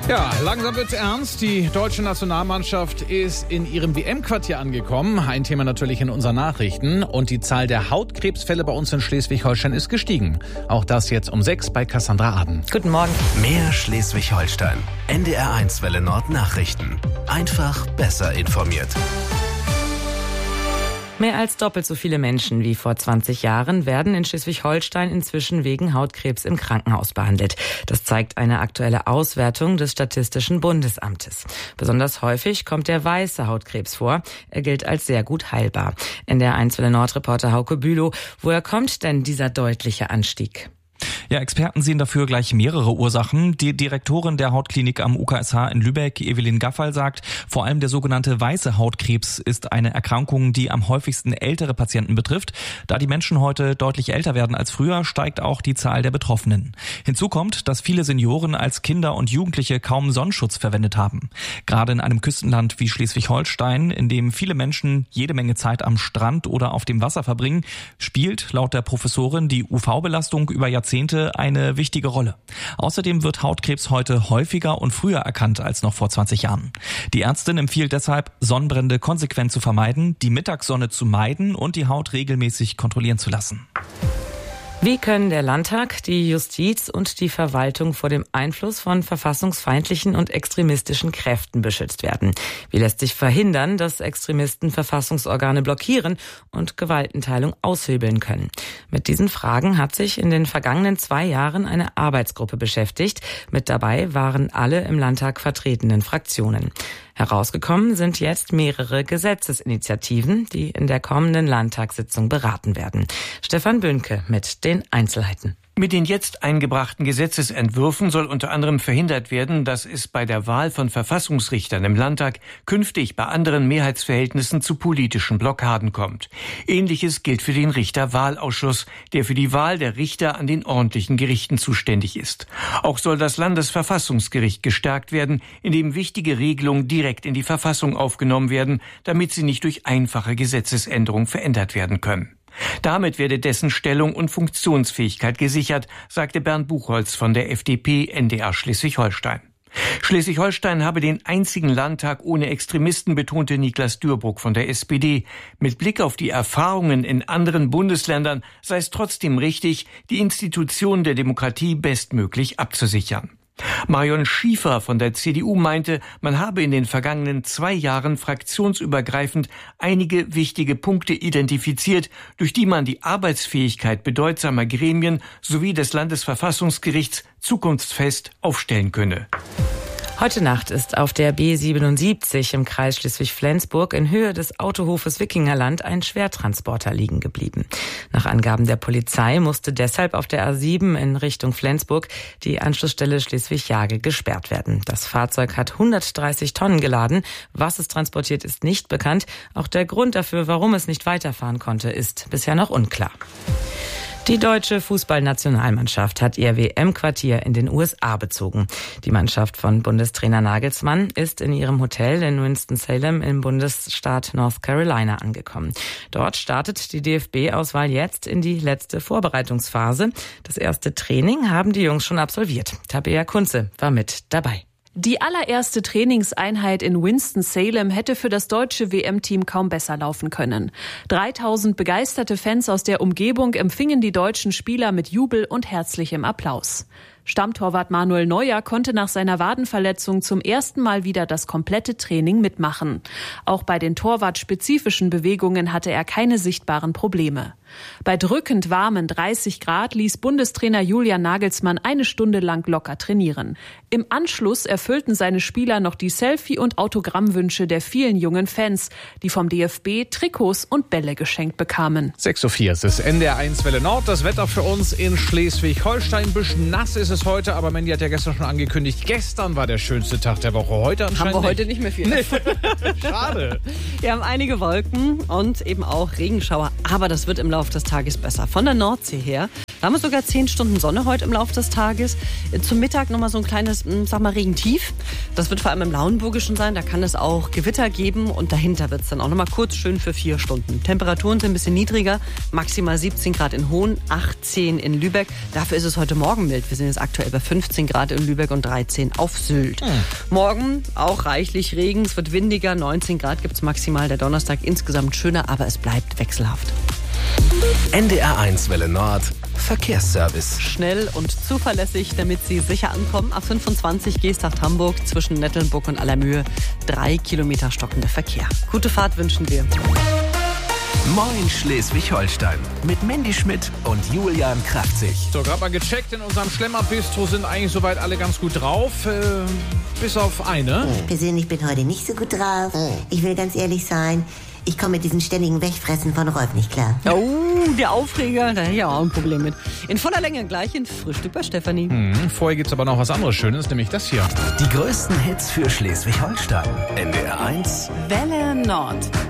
Ja, langsam wird's ernst. Die deutsche Nationalmannschaft ist in ihrem WM-Quartier angekommen. Ein Thema natürlich in unseren Nachrichten. Und die Zahl der Hautkrebsfälle bei uns in Schleswig-Holstein ist gestiegen. Auch das jetzt um 6 bei Cassandra Aden. Guten Morgen. Mehr Schleswig-Holstein. NDR1 Welle Nord Nachrichten. Einfach besser informiert. Mehr als doppelt so viele Menschen wie vor 20 Jahren werden in Schleswig-Holstein inzwischen wegen Hautkrebs im Krankenhaus behandelt. Das zeigt eine aktuelle Auswertung des Statistischen Bundesamtes. Besonders häufig kommt der weiße Hautkrebs vor. Er gilt als sehr gut heilbar. NDR1 Welle Nord-Reporter Hauke Bülow. Woher kommt denn dieser deutliche Anstieg? Ja, Experten sehen dafür gleich mehrere Ursachen. Die Direktorin der Hautklinik am UKSH in Lübeck, Evelyn Gaffal, sagt, vor allem der sogenannte weiße Hautkrebs ist eine Erkrankung, die am häufigsten ältere Patienten betrifft. Da die Menschen heute deutlich älter werden als früher, steigt auch die Zahl der Betroffenen. Hinzu kommt, dass viele Senioren als Kinder und Jugendliche kaum Sonnenschutz verwendet haben. Gerade in einem Küstenland wie Schleswig-Holstein, in dem viele Menschen jede Menge Zeit am Strand oder auf dem Wasser verbringen, spielt laut der Professorin die UV-Belastung über Jahrzehnte eine wichtige Rolle. Außerdem wird Hautkrebs heute häufiger und früher erkannt als noch vor 20 Jahren. Die Ärztin empfiehlt deshalb, Sonnenbrände konsequent zu vermeiden, die Mittagssonne zu meiden und die Haut regelmäßig kontrollieren zu lassen. Wie können der Landtag, die Justiz und die Verwaltung vor dem Einfluss von verfassungsfeindlichen und extremistischen Kräften beschützt werden? Wie lässt sich verhindern, dass Extremisten Verfassungsorgane blockieren und Gewaltenteilung aushebeln können? Mit diesen Fragen hat sich in den vergangenen 2 Jahren eine Arbeitsgruppe beschäftigt. Mit dabei waren alle im Landtag vertretenen Fraktionen. Herausgekommen sind jetzt mehrere Gesetzesinitiativen, die in der kommenden Landtagssitzung beraten werden. Stefan Bünke mit den Einzelheiten. Mit den jetzt eingebrachten Gesetzesentwürfen soll unter anderem verhindert werden, dass es bei der Wahl von Verfassungsrichtern im Landtag künftig bei anderen Mehrheitsverhältnissen zu politischen Blockaden kommt. Ähnliches gilt für den Richterwahlausschuss, der für die Wahl der Richter an den ordentlichen Gerichten zuständig ist. Auch soll das Landesverfassungsgericht gestärkt werden, indem wichtige Regelungen direkt in die Verfassung aufgenommen werden, damit sie nicht durch einfache Gesetzesänderung verändert werden können. Damit werde dessen Stellung und Funktionsfähigkeit gesichert, sagte Bernd Buchholz von der FDP NDR Schleswig-Holstein. Schleswig-Holstein habe den einzigen Landtag ohne Extremisten, betonte Niklas Dürrbruck von der SPD. Mit Blick auf die Erfahrungen in anderen Bundesländern sei es trotzdem richtig, die Institutionen der Demokratie bestmöglich abzusichern. Marion Schiefer von der CDU meinte, man habe in den vergangenen 2 Jahren fraktionsübergreifend einige wichtige Punkte identifiziert, durch die man die Arbeitsfähigkeit bedeutsamer Gremien sowie des Landesverfassungsgerichts zukunftsfest aufstellen könne. Heute Nacht ist auf der B77 im Kreis Schleswig-Flensburg in Höhe des Autohofes Wikingerland ein Schwertransporter liegen geblieben. Nach Angaben der Polizei musste deshalb auf der A7 in Richtung Flensburg die Anschlussstelle Schleswig-Jagel gesperrt werden. Das Fahrzeug hat 130 Tonnen geladen. Was es transportiert, ist nicht bekannt. Auch der Grund dafür, warum es nicht weiterfahren konnte, ist bisher noch unklar. Die deutsche Fußballnationalmannschaft hat ihr WM-Quartier in den USA bezogen. Die Mannschaft von Bundestrainer Nagelsmann ist in ihrem Hotel in Winston-Salem im Bundesstaat North Carolina angekommen. Dort startet die DFB-Auswahl jetzt in die letzte Vorbereitungsphase. Das erste Training haben die Jungs schon absolviert. Tabea Kunze war mit dabei. Die allererste Trainingseinheit in Winston-Salem hätte für das deutsche WM-Team kaum besser laufen können. 3000 begeisterte Fans aus der Umgebung empfingen die deutschen Spieler mit Jubel und herzlichem Applaus. Stammtorwart Manuel Neuer konnte nach seiner Wadenverletzung zum ersten Mal wieder das komplette Training mitmachen. Auch bei den torwartspezifischen Bewegungen hatte er keine sichtbaren Probleme. Bei drückend warmen 30 Grad ließ Bundestrainer Julian Nagelsmann 1 Stunde lang locker trainieren. Im Anschluss erfüllten seine Spieler noch die Selfie- und Autogrammwünsche der vielen jungen Fans, die vom DFB Trikots und Bälle geschenkt bekamen. 6:04 Uhr, es ist NDR1 Welle Nord. Das Wetter für uns in Schleswig-Holstein. Ein bisschen nass ist es heute, aber Mandy hat ja gestern schon angekündigt, gestern war der schönste Tag der Woche. Heute anscheinend haben wir heute nicht mehr viel. Nee. Schade. Wir haben einige Wolken und eben auch Regenschauer, aber das wird im Laufe des Tages besser. Von der Nordsee her Da haben wir sogar 10 Stunden Sonne heute im Laufe des Tages. Zum Mittag nochmal so ein kleines, Regentief. Das wird vor allem im Lauenburgischen sein. Da kann es auch Gewitter geben und dahinter wird es dann auch nochmal kurz schön für 4 Stunden. Temperaturen sind ein bisschen niedriger. Maximal 17 Grad in Hohn, 18 in Lübeck. Dafür ist es heute Morgen mild. Wir sind jetzt aktuell bei 15 Grad in Lübeck und 13 auf Sylt. Morgen auch reichlich Regen. Es wird windiger. 19 Grad gibt es maximal. Der Donnerstag insgesamt schöner, aber es bleibt wechselhaft. NDR1 Welle Nord. Verkehrsservice. Schnell und zuverlässig, damit Sie sicher ankommen. A25 Geesthacht-Hamburg zwischen Nettelnburg und Allermöhe. 3 Kilometer stockender Verkehr. Gute Fahrt wünschen wir. Moin Schleswig-Holstein. Mit Mandy Schmidt und Julian Kraftzig. So, gerade mal gecheckt, in unserem Schlemmerbistro sind eigentlich soweit alle ganz gut drauf, bis auf eine. Persönlich bin heute nicht so gut drauf. Ich will ganz ehrlich sein, ich komme mit diesem ständigen Wegfressen von Rolf nicht klar. Oh, der Aufreger, da hätte ich auch ein Problem mit. In voller Länge gleich in Frühstück bei Stefanie. Vorher gibt's aber noch was anderes Schönes, nämlich das hier. Die größten Hits für Schleswig-Holstein. NDR1 Welle Nord.